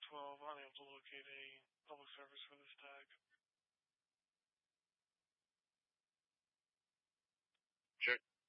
12, unable to locate a public service for this tag. Check.